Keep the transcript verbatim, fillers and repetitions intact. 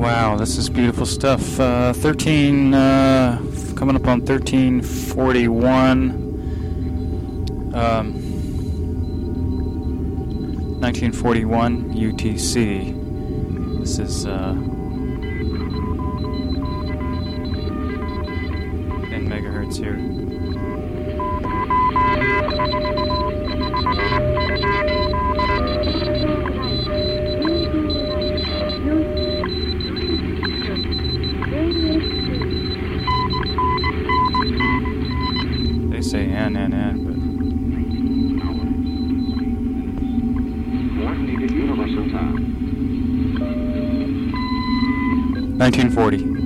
Wow, this is beautiful stuff. Uh, thirteen, uh, coming up on thirteen forty-one. Um, nineteen forty-one U T C. This is uh, in megahertz here. They say N, N, N, but... What needed universal time? nineteen forty.